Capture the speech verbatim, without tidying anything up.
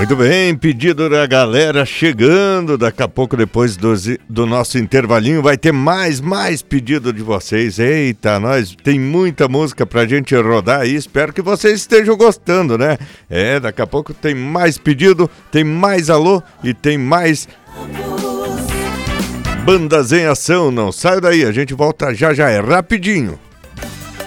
Muito bem, pedido da galera chegando. Daqui a pouco, depois do, do nosso intervalinho, vai ter mais, mais pedido de vocês. Eita, nós tem muita música pra gente rodar aí. Espero que vocês estejam gostando, né? É, daqui a pouco tem mais pedido, tem mais alô e tem mais bandas em ação. Não saio daí, a gente volta já já, é rapidinho.